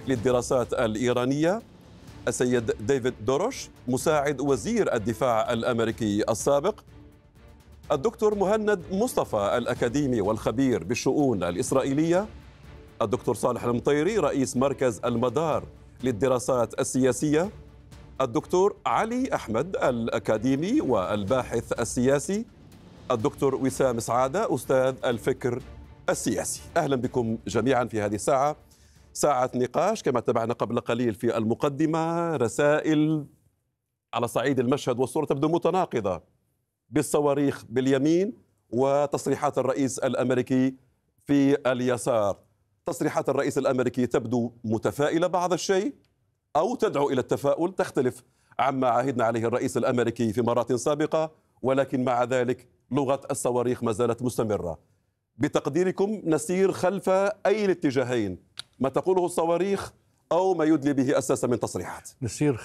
للدراسات الإيرانية، السيد ديفيد دوروش مساعد وزير الدفاع الأمريكي السابق، الدكتور مهند مصطفى الأكاديمي والخبير بالشؤون الإسرائيلية، الدكتور صالح المطيري رئيس مركز المدار للدراسات السياسية، الدكتور علي أحمد الأكاديمي والباحث السياسي، الدكتور وسام سعادة أستاذ الفكر السياسي. أهلا بكم جميعا في هذه الساعة، ساعة نقاش كما تابعنا قبل قليل في المقدمة. رسائل على صعيد المشهد والصورة تبدو متناقضة، بالصواريخ باليمين وتصريحات الرئيس الأمريكي في اليسار. تصريحات الرئيس الأمريكي تبدو متفائلة بعض الشيء أو تدعو إلى التفاؤل، تختلف عما عهدنا عليه الرئيس الأمريكي في مرات سابقة، ولكن مع ذلك لغة الصواريخ ما زالت مستمرة. بتقديركم نسير خلف أي الاتجاهين، ما تقوله الصواريخ أو ما يدلي به أساسا من تصريحات؟ نسير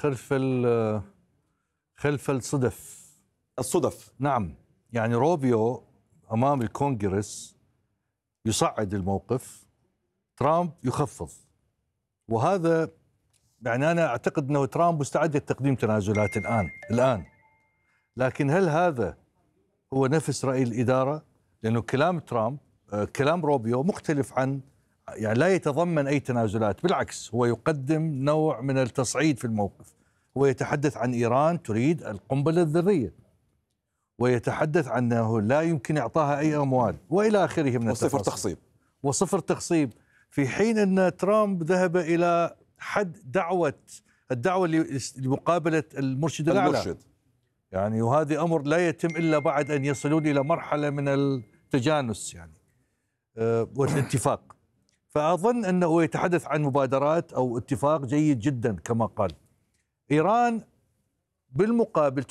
خلف الصدف. نعم، يعني روبيو أمام الكونغرس يصعد الموقف، ترامب يخفض، وهذا يعني أنا أعتقد أنه ترامب مستعد لتقديم تنازلات الآن، لكن هل هذا هو نفس رأي الإدارة؟ لأنه كلام ترامب كلام روبيو مختلف عن، يعني لا يتضمن أي تنازلات، بالعكس هو يقدم نوع من التصعيد في الموقف. هو يتحدث عن إيران تريد القنبلة الذرية، ويتحدث عن أنه لا يمكن إعطاها أي أموال وإلى آخره من التفاصيل وصفر تخصيب، في حين أن ترامب ذهب إلى حد الدعوة لمقابلة المرشد الأعلى، يعني وهذا أمر لا يتم إلا بعد أن يصلون إلى مرحلة من التجانس يعني والاتفاق. فأظن أنه يتحدث عن مبادرات أو اتفاق جيد جدا كما قال. إيران بالمقابل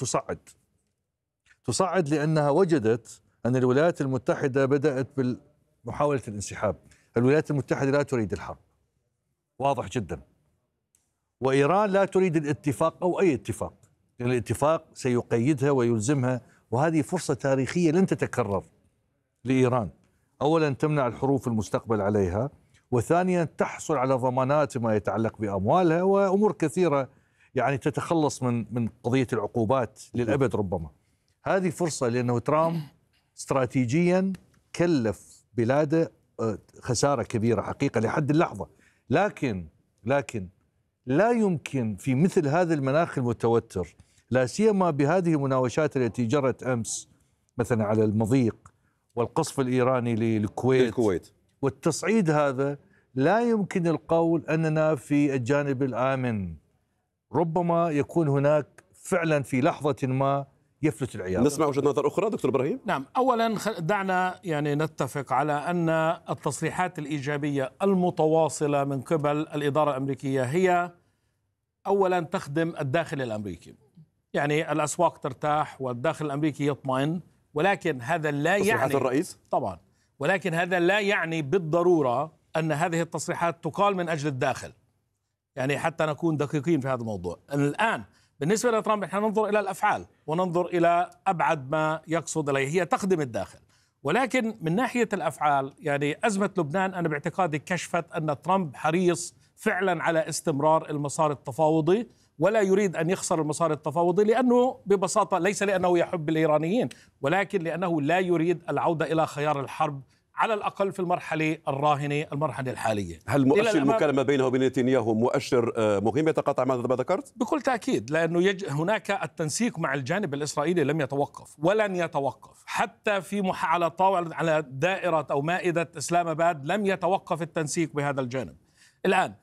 تصعد لأنها وجدت أن الولايات المتحدة بدأت بمحاولة الانسحاب. الولايات المتحدة لا تريد الحرب، واضح جدا، وإيران لا تريد الاتفاق أو أي اتفاق، لأن الاتفاق سيقيدها ويلزمها، وهذه فرصة تاريخية لن تتكرر لإيران. أولا تمنع الحروب في المستقبل عليها، وثانيا تحصل على ضمانات ما يتعلق بأموالها وأمور كثيرة، يعني تتخلص من قضية العقوبات للأبد ربما. هذه فرصة، لأنه ترامب استراتيجيا كلف بلاده خسارة كبيرة حقيقة لحد اللحظة، لكن لا يمكن في مثل هذا المناخ المتوتر، لا سيما بهذه المناوشات التي جرت أمس مثلا على المضيق والقصف الإيراني للكويت والتصعيد هذا، لا يمكن القول أننا في الجانب الآمن. ربما يكون هناك فعلا في لحظة ما يفلت العيار. نسمع وجهة نظر أخرى دكتور إبراهيم. نعم، أولا دعنا يعني نتفق على أن التصريحات الإيجابية المتواصلة من قبل الإدارة الأمريكية هي أولا تخدم الداخل الأمريكي، يعني الأسواق ترتاح والداخل الأمريكي يطمئن، ولكن هذا لا يعني تصريحات الرئيس طبعا، ولكن هذا لا يعني بالضرورة أن هذه التصريحات تقال من أجل الداخل، يعني حتى نكون دقيقين في هذا الموضوع. الآن بالنسبة لترامب نحن ننظر إلى الأفعال وننظر إلى أبعد ما يقصد إليه، هي تخدم الداخل، ولكن من ناحية الأفعال يعني أزمة لبنان أنا باعتقادي كشفت أن ترامب حريص فعلا على استمرار المسار التفاوضي، ولا يريد أن يخسر المسار التفاوضي، لأنه ببساطة ليس لأنه يحب الإيرانيين، ولكن لأنه لا يريد العودة إلى خيار الحرب على الأقل في المرحلة الراهنة، المرحلة الحالية. هل مؤشر المكالمة بينه وبين نتنياهو مؤشر مهم يتقاطع مع ما ذكرت؟ بكل تأكيد، لأنه هناك التنسيق مع الجانب الإسرائيلي لم يتوقف ولن يتوقف، حتى في على طاولة على دائرة أو مائدة إسلام آباد لم يتوقف التنسيق بهذا الجانب. الآن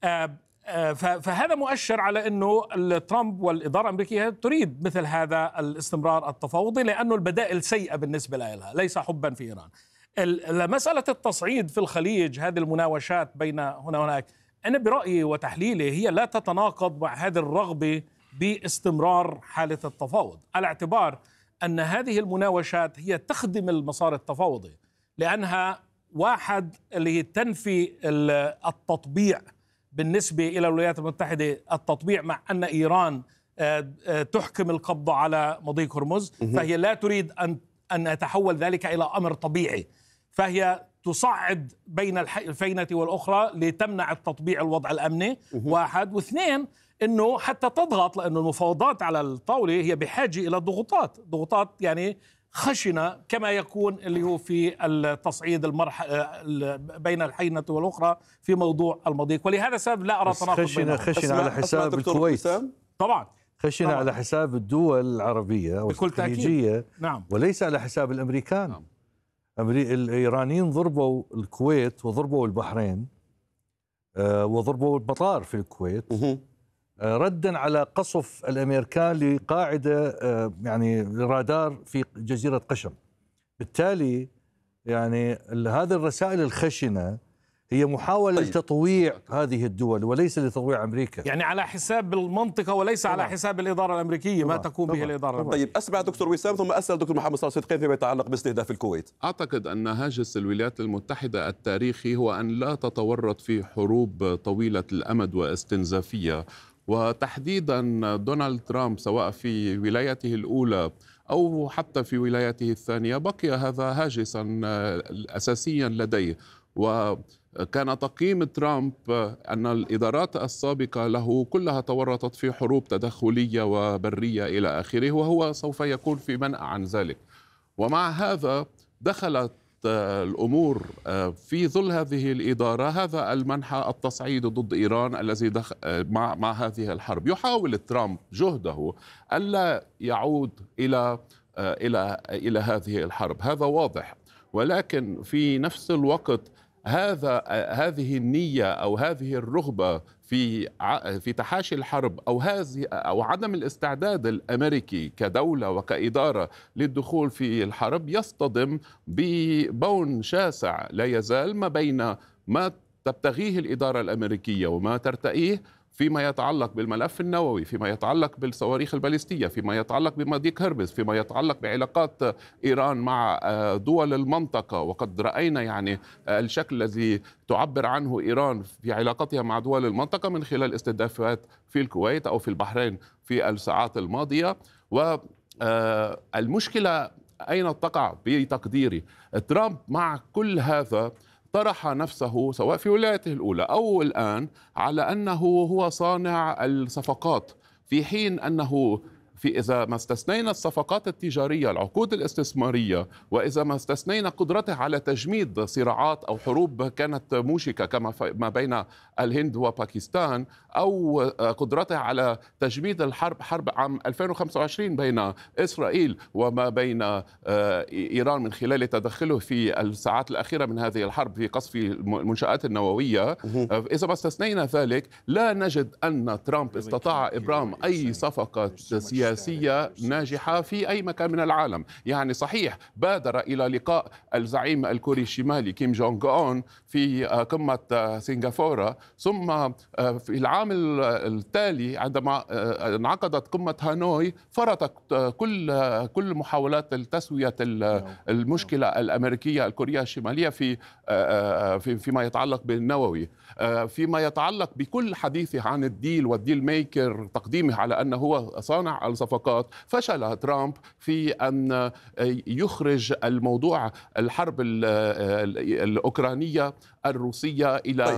فهذا مؤشر على أنه ترامب والإدارة الأمريكية تريد مثل هذا الاستمرار التفاوضي، لأنه البدائل سيئة بالنسبة لها، ليس حبا في إيران. مسألة التصعيد في الخليج، هذه المناوشات بين هنا وهناك، أنا برأيي وتحليلي هي لا تتناقض مع هذه الرغبة باستمرار حالة التفاوض، على اعتبار أن هذه المناوشات هي تخدم المسار التفاوضي، لأنها واحد اللي تنفي التطبيع بالنسبة إلى الولايات المتحدة، التطبيع مع أن إيران تحكم القبض على مضيق هرمز، فهي لا تريد أن يتحول ذلك إلى أمر طبيعي، فهي تصعد بين الفينة والأخرى لتمنع التطبيع الوضع الأمني، واحد. واثنين، أنه حتى تضغط، لأنه المفاوضات على الطاولة هي بحاجة إلى ضغوطات يعني خشنة، كما يكون اللي هو في التصعيد بين الحينة والأخرى في موضوع المضيق. ولهذا السبب لا أرى تناقض خشنة على حساب الكويت، طبعا خشنة على حساب الدول العربية والخليجية، نعم، وليس على حساب الأمريكان. نعم. الإيرانيين ضربوا الكويت وضربوا البحرين وضربوا المطار في الكويت ردا على قصف الأمريكان لقاعدة يعني رادار في جزيرة قشم. بالتالي يعني هذه الرسائل الخشنة هي محاولة لتطويع هذه الدول وليس لتطويع أمريكا، يعني على حساب المنطقة وليس على حساب الإدارة الأمريكية ما تقوم به الإدارة الأمريكية. طيب أسمع دكتور وسام ثم أسأل دكتور محمد صالح صدقين فيما يتعلق باستهداف الكويت. أعتقد أن هاجس الولايات المتحدة التاريخي هو أن لا تتورط في حروب طويلة الأمد واستنزافية، وتحديدا دونالد ترامب سواء في ولايته الأولى أو حتى في ولايته الثانية بقي هذا هاجسا أساسيا لديه. وكان تقييم ترامب أن الإدارات السابقة له كلها تورطت في حروب تدخلية وبرية إلى آخره، وهو سوف يكون في منأى عن ذلك. ومع هذا دخلت الأمور في ظل هذه الإدارة هذا المنحى التصعيد ضد إيران الذي مع هذه الحرب. يحاول ترامب جهده ألا يعود إلى هذه الحرب، هذا واضح. ولكن في نفس الوقت هذه النية أو هذه الرغبة في تحاشي الحرب أو عدم الاستعداد الأمريكي كدولة وكإدارة للدخول في الحرب يصطدم ببون شاسع لا يزال ما بين ما تبتغيه الإدارة الأمريكية وما ترتئيه فيما يتعلق بالملف النووي، فيما يتعلق بالصواريخ الباليستية، فيما يتعلق بمضيق هرمز، فيما يتعلق بعلاقات إيران مع دول المنطقة. وقد رأينا يعني الشكل الذي تعبر عنه إيران في علاقتها مع دول المنطقة من خلال استهدافات في الكويت أو في البحرين في الساعات الماضية. والمشكلة أين تقع بتقديري؟ ترامب مع كل هذا طرح نفسه سواء في ولايته الأولى أو الآن على أنه هو صانع الصفقات، في حين أنه إذا ما استثنينا الصفقات التجارية العقود الاستثمارية، وإذا ما استثنينا قدرته على تجميد صراعات أو حروب كانت موشكة كما ما بين الهند وباكستان، أو قدرته على تجميد حرب عام 2025 بين إسرائيل وما بين إيران من خلال تدخله في الساعات الأخيرة من هذه الحرب في قصف المنشآت النووية، إذا ما استثنينا ذلك لا نجد أن ترامب استطاع إبرام أي صفقة سياسية ناجحة في أي مكان من العالم. يعني صحيح بادر إلى لقاء الزعيم الكوري الشمالي كيم جونغ أون في قمة سنغافورة، ثم في العام التالي عندما انعقدت قمة هانوي فرطت كل محاولات تسوية المشكلة الأمريكية الكورية الشمالية فيما يتعلق بالنووي، فيما يتعلق بكل حديثه عن الديل والديل ميكر، تقديمه على أنه هو صانع الصفقات. فشل ترامب في أن يخرج الموضوع الحرب الأوكرانية الروسية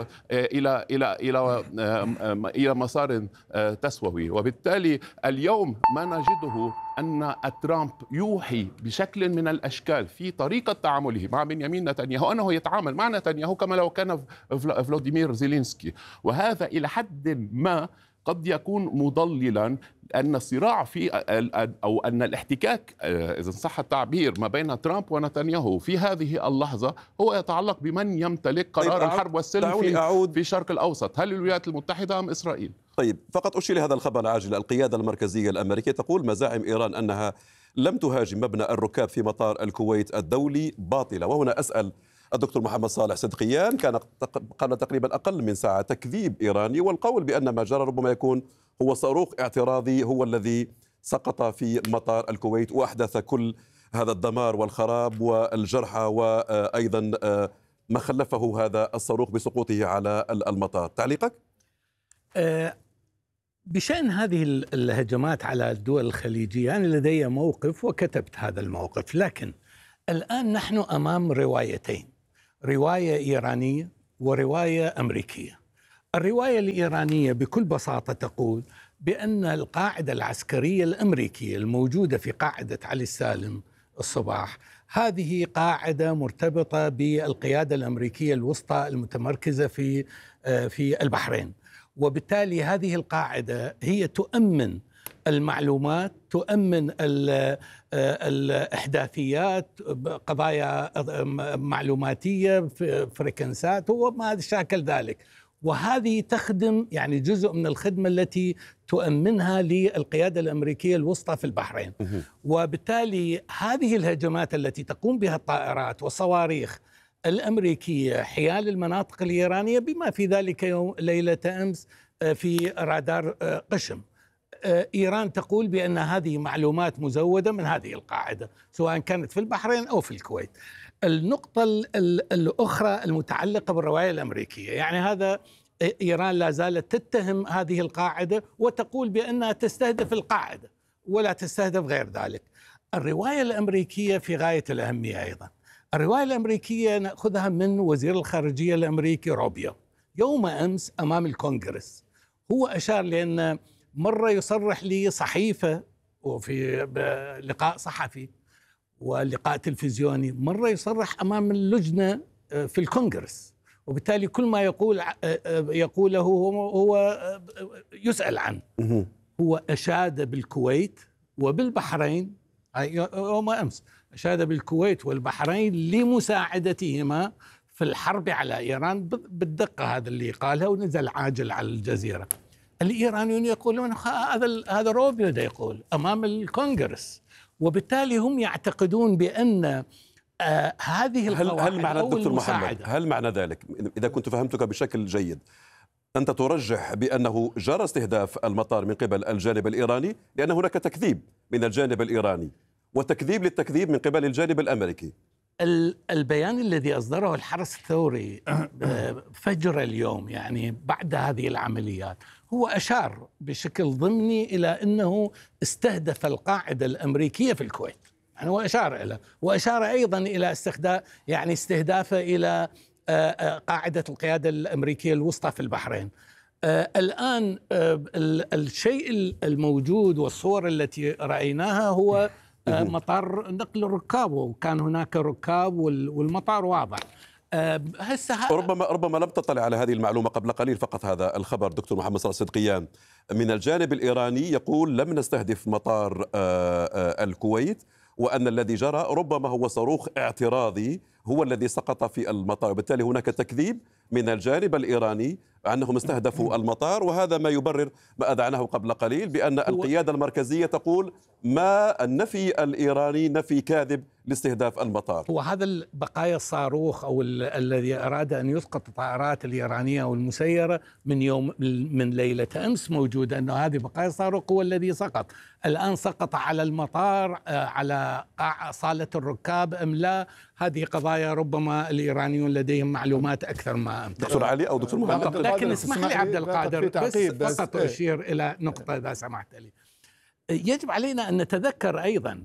إلى مسار تسوي. وبالتالي اليوم ما نجده أن ترامب يوحي بشكل من الأشكال في طريقة تعامله مع بنيامين نتنياهو أنه يتعامل مع نتنياهو كما لو كان فلاديمير زيلينسكي، وهذا إلى حد ما قد يكون مضللا أن الصراع أو أن الاحتكاك إذا صح التعبير ما بين ترامب ونتنياهو في هذه اللحظة هو يتعلق بمن يمتلك قرار الحرب والسلم في الشرق الأوسط، هل الولايات المتحدة أم إسرائيل؟ طيب فقط أشير لهذا الخبر العاجل. القيادة المركزية الأمريكية تقول مزاعم إيران أنها لم تهاجم مبنى الركاب في مطار الكويت الدولي باطلة. وهنا أسأل الدكتور محمد صالح صدقيان، كان قبل تقريبا أقل من ساعة تكذيب إيراني والقول بأن ما جرى ربما يكون هو صاروخ اعتراضي هو الذي سقط في مطار الكويت وأحدث كل هذا الدمار والخراب والجرحى وأيضا ما خلفه هذا الصاروخ بسقوطه على المطار. تعليقك؟ بشأن هذه الهجمات على الدول الخليجية أنا لدي موقف وكتبت هذا الموقف، لكن الآن نحن أمام روايتين. رواية إيرانية ورواية أمريكية. الرواية الإيرانية بكل بساطة تقول بأن القاعدة العسكرية الأمريكية الموجودة في قاعدة علي السالم الصباح هذه قاعدة مرتبطة بالقيادة الأمريكية الوسطى المتمركزة في البحرين، وبالتالي هذه القاعدة هي تؤمن المعلومات، تؤمن الإحداثيات، قضايا معلوماتية، فريكنسات وما شاكل ذلك، وهذه تخدم يعني جزء من الخدمة التي تؤمنها للقيادة الأمريكية الوسطى في البحرين. وبالتالي هذه الهجمات التي تقوم بها الطائرات والصواريخ الأمريكية حيال المناطق الإيرانية بما في ذلك يوم ليلة أمس في رادار قشم، إيران تقول بأن هذه معلومات مزودة من هذه القاعدة سواء كانت في البحرين أو في الكويت. النقطة الأخرى المتعلقة بالرواية الأمريكية، يعني هذا إيران لا زالت تتهم هذه القاعدة وتقول بأنها تستهدف القاعدة ولا تستهدف غير ذلك. الرواية الأمريكية في غاية الأهمية أيضا. الرواية الأمريكية نأخذها من وزير الخارجية الأمريكي روبيو يوم أمس أمام الكونغرس. هو أشار لأن مرة يصرح لي صحيفة وفي لقاء صحفي ولقاء تلفزيوني، مرة يصرح أمام اللجنة في الكونغرس، وبالتالي كل ما يقوله هو يسأل عنه. هو أشاد بالكويت وبالبحرين يوم أمس، أشاد بالكويت والبحرين لمساعدتهما في الحرب على إيران بالدقة، هذا اللي قالها ونزل عاجل على الجزيرة. الإيرانيون يقولون هذا روبيو ده يقول أمام الكونغرس، وبالتالي هم يعتقدون بأن هذه القواعد هل معنى أو دكتور محمد، المساعدة، هل معنى ذلك إذا كنت فهمتك بشكل جيد أنت ترجح بأنه جرى استهداف المطار من قبل الجانب الإيراني لأن هناك تكذيب من الجانب الإيراني وتكذيب للتكذيب من قبل الجانب الأمريكي؟ البيان الذي أصدره الحرس الثوري فجر اليوم يعني بعد هذه العمليات هو أشار بشكل ضمني إلى أنه استهدف القاعدة الأمريكية في الكويت، يعني هو أشار إلى، وأشار أيضا إلى استهدافه إلى قاعدة القيادة الأمريكية الوسطى في البحرين. الآن الشيء الموجود والصور التي رأيناها هو مطار نقل الركاب، وكان هناك ركاب والمطار واضح. ربما لم تطلع على هذه المعلومة قبل قليل، فقط هذا الخبر دكتور محمد صالح صدقيان من الجانب الإيراني يقول لم نستهدف مطار الكويت، وأن الذي جرى ربما هو صاروخ اعتراضي هو الذي سقط في المطار، وبالتالي هناك تكذيب من الجانب الإيراني أنهم استهدفوا المطار، وهذا ما يبرر ما أذعناه قبل قليل بأن القيادة المركزية تقول ما النفي الإيراني نفي كاذب لاستهداف المطار. وهذا بقايا الصاروخ أو الذي أراد أن يسقط الطائرات الإيرانية والمسيرة من ليلة أمس موجودة، أنه هذه بقايا الصاروخ هو الذي سقط. الآن سقط على المطار، على صالة الركاب أم لا، هذه قضايا ربما الإيرانيون لديهم معلومات أكثر ما أمتلك. دكتور علي أو دكتور محمد، لكن اسمح لي عبد القادر بس فقط أشير إلى نقطة إذا سمحت لي. يجب علينا أن نتذكر أيضا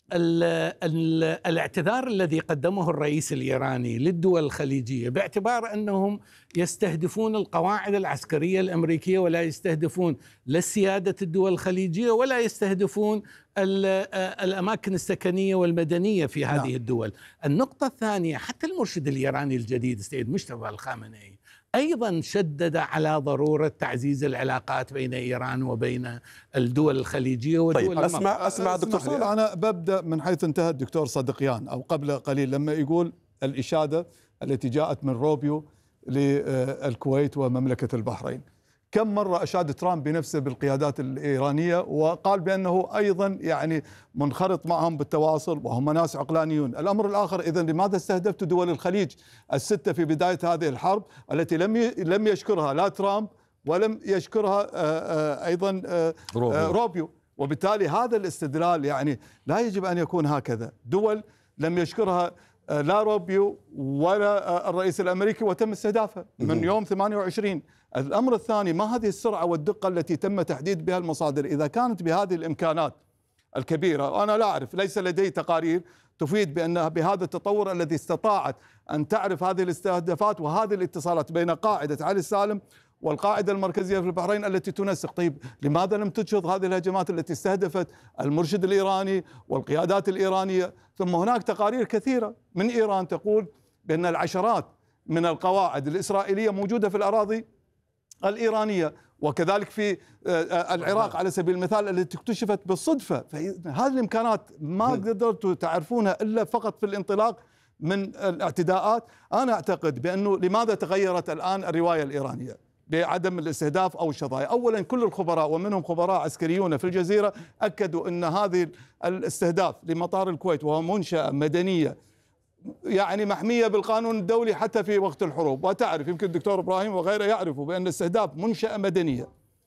الاعتذار الذي قدمه الرئيس الإيراني للدول الخليجية باعتبار أنهم يستهدفون القواعد العسكرية الأمريكية ولا يستهدفون لا سيادة الدول الخليجية ولا يستهدفون الأماكن السكنية والمدنية في هذه الدول. النقطة الثانية، حتى المرشد الإيراني الجديد السيد مجتبى الخامنئي أيضا شدد على ضرورة تعزيز العلاقات بين إيران وبين الدول الخليجية ودول أسمع دكتور صالح. أنا ببدأ من حيث انتهى الدكتور صدقيان أو قبل قليل لما يقول الإشادة التي جاءت من روبيو للكويت ومملكة البحرين. كم مرة أشاد ترامب بنفسه بالقيادات الإيرانية وقال بأنه أيضا يعني منخرط معهم بالتواصل وهم ناس عقلانيون. الأمر الآخر، إذن لماذا استهدفت دول الخليج الستة في بداية هذه الحرب التي لم يشكرها لا ترامب ولم يشكرها أيضا روبيو؟ وبالتالي هذا الاستدلال يعني لا يجب أن يكون هكذا. دول لم يشكرها لا روبيو ولا الرئيس الأمريكي وتم استهدافها من يوم 28. الأمر الثاني، ما هذه السرعة والدقة التي تم تحديد بها المصادر؟ إذا كانت بهذه الإمكانات الكبيرة، وأنا لا أعرف، ليس لدي تقارير تفيد بأنها بهذا التطور الذي استطاعت أن تعرف هذه الاستهدافات وهذه الاتصالات بين قاعدة علي السالم والقاعدة المركزية في البحرين التي تنسق. طيب لماذا لم تشهد هذه الهجمات التي استهدفت المرشد الإيراني والقيادات الإيرانية؟ ثم هناك تقارير كثيرة من إيران تقول بأن العشرات من القواعد الإسرائيلية موجودة في الأراضي الإيرانية، وكذلك في العراق على سبيل المثال التي اكتشفت بالصدفة. فهذه الإمكانات ما قدرتوا تعرفونها إلا فقط في الانطلاق من الاعتداءات. أنا أعتقد بأنه لماذا تغيرت الآن الرواية الإيرانية بعدم الاستهداف أو الشظايا؟ أولا كل الخبراء ومنهم خبراء عسكريون في الجزيرة أكدوا أن هذه الاستهداف لمطار الكويت وهو منشأة مدنية يعني محمية بالقانون الدولي حتى في وقت الحروب. وتعرف يمكن الدكتور إبراهيم وغيره يعرفوا بأن استهداف منشأة مدنية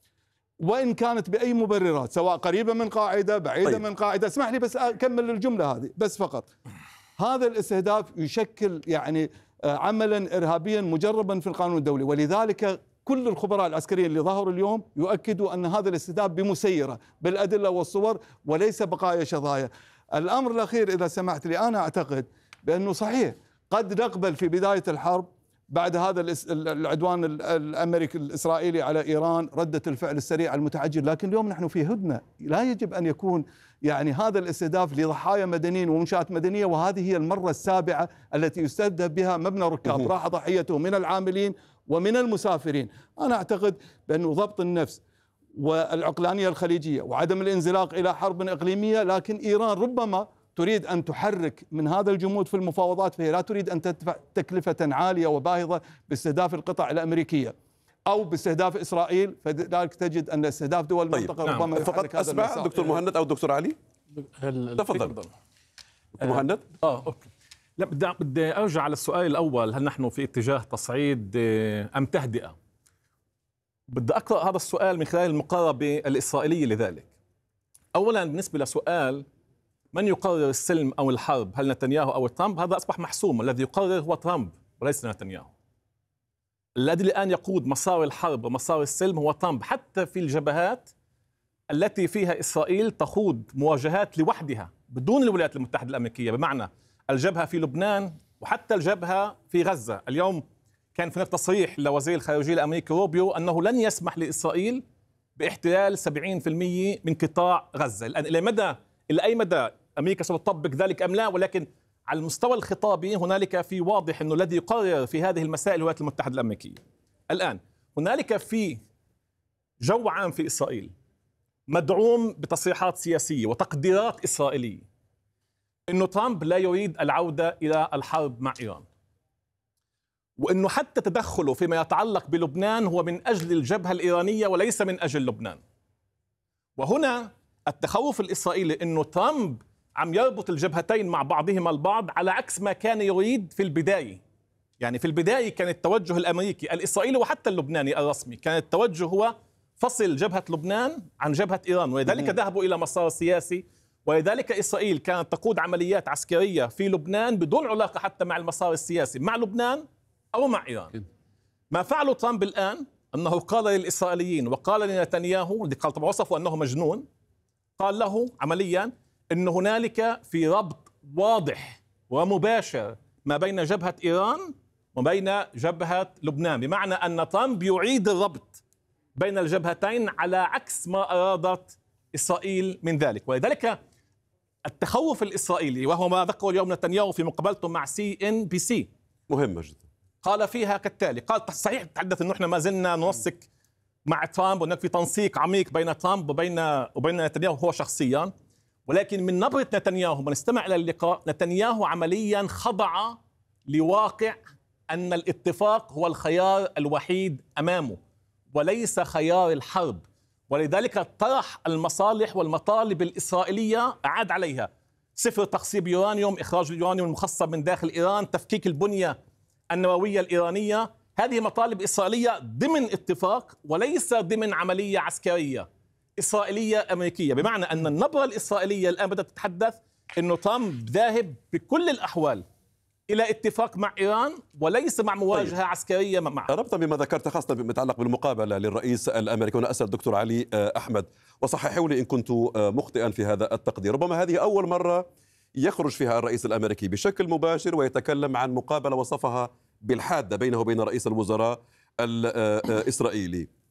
وإن كانت بأي مبررات سواء قريبة من قاعدة بعيدة طيب. من قاعدة. اسمح لي بس أكمل الجملة هذه بس فقط. هذا الاستهداف يشكل يعني عملا إرهابيا مجربا في القانون الدولي، ولذلك كل الخبراء العسكريين اللي ظهروا اليوم يؤكدوا أن هذا الاستهداف بمسيرة بالأدلة والصور وليس بقايا شظايا. الأمر الأخير إذا سمحت لي، أنا أعتقد بأنه صحيح قد نقبل في بداية الحرب بعد هذا العدوان الأمريكي الإسرائيلي على إيران ردة الفعل السريعة المتعجل، لكن اليوم نحن في هدنة، لا يجب أن يكون يعني هذا الاستهداف لضحايا مدنيين ومنشآت مدنية، وهذه هي المرة السابعة التي يستهدف بها مبنى ركاب راح ضحيته من العاملين ومن المسافرين. أنا أعتقد بأنه ضبط النفس والعقلانية الخليجية وعدم الانزلاق إلى حرب إقليمية، لكن إيران ربما تريد أن تحرك من هذا الجمود في المفاوضات، فهي لا تريد أن تدفع تكلفة عالية وباهظة باستهداف القطع الأمريكية أو باستهداف إسرائيل، فلذلك تجد أن استهداف دول المنطقة ربما فقط أسمع دكتور مهند أو دكتور علي. تفضل دكتور مهند. أوكي. لا بدي أرجع على السؤال الأول، هل نحن في اتجاه تصعيد أم تهدئة؟ بدي أقرأ هذا السؤال من خلال المقاربة الإسرائيلية لذلك. أولا بالنسبة لسؤال من يقرر السلم أو الحرب، هل نتنياهو أو ترامب؟ هذا أصبح محسوم، الذي يقرر هو ترامب وليس نتنياهو. الذي الآن يقود مسار الحرب ومسار السلم هو ترامب، حتى في الجبهات التي فيها إسرائيل تخوض مواجهات لوحدها بدون الولايات المتحدة الأمريكية، بمعنى الجبهة في لبنان وحتى الجبهة في غزة. اليوم كان هناك تصريح لوزير الخارجية الأمريكي روبيو أنه لن يسمح لإسرائيل باحتلال 70% من قطاع غزة. الآن إلى أي مدى أمريكا ستطبق ذلك أم لا؟ ولكن على المستوى الخطابي هنالك في واضح أنه الذي يقرر في هذه المسائل الولايات المتحدة الأمريكية. الآن هنالك في جو عام في إسرائيل مدعوم بتصريحات سياسية وتقديرات إسرائيلية أنه ترامب لا يريد العودة إلى الحرب مع إيران، وأنه حتى تدخله فيما يتعلق بلبنان هو من أجل الجبهة الإيرانية وليس من أجل لبنان. وهنا التخوف الإسرائيلي أنه ترامب عم يربط الجبهتين مع بعضهما البعض على عكس ما كان يريد في البداية. يعني في البداية كان التوجه الأمريكي الإسرائيلي وحتى اللبناني الرسمي كان التوجه هو فصل جبهة لبنان عن جبهة إيران، ولذلك ذهبوا إلى مسار سياسي، ولذلك إسرائيل كانت تقود عمليات عسكرية في لبنان بدون علاقة حتى مع المسار السياسي مع لبنان أو مع إيران. ما فعله ترامب الآن أنه قال للإسرائيليين وقال لنتنياهو اللي قال طبعا وصفه أنه مجنون، قال له عمليا أن هنالك في ربط واضح ومباشر ما بين جبهة إيران وبين جبهة لبنان، بمعنى أن ترامب يعيد الربط بين الجبهتين على عكس ما أرادت إسرائيل من ذلك. ولذلك التخوف الإسرائيلي وهو ما ذكره اليوم نتنياهو في مقابلته مع CNBC مهمة جدا، قال فيها كالتالي، قال صحيح تحدث أنه إحنا ما زلنا ننسق مع ترامب وأنك في تنسيق عميق بين ترامب وبين نتنياهو هو شخصيا، ولكن من نبرة نتنياهو من استمع إلى اللقاء نتنياهو عمليا خضع لواقع أن الاتفاق هو الخيار الوحيد أمامه وليس خيار الحرب. ولذلك طرح المصالح والمطالب الإسرائيلية أعاد عليها: صفر تخصيب يورانيوم، إخراج اليورانيوم المخصب من داخل إيران، تفكيك البنية النووية الإيرانية. هذه مطالب إسرائيلية ضمن اتفاق وليس ضمن عملية عسكرية إسرائيلية أمريكية، بمعنى أن النبرة الإسرائيلية الآن بدأت تتحدث أنه ترامب ذاهب بكل الأحوال إلى اتفاق مع إيران وليس مع مواجهة عسكرية مع. ربطا بما ذكرت خاصة متعلق بالمقابلة للرئيس الأمريكي، وأنا أسأل دكتور علي أحمد وصححوا لي إن كنت مخطئا في هذا التقدير، ربما هذه أول مرة يخرج فيها الرئيس الأمريكي بشكل مباشر ويتكلم عن مقابلة وصفها بالحادة بينه وبين رئيس الوزراء الإسرائيلي.